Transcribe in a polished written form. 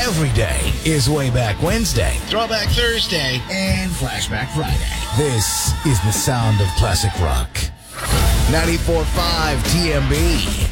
Every day is Way Back Wednesday, Throwback Thursday, and Flashback Friday. This is the sound of classic rock. 94.5 TMB.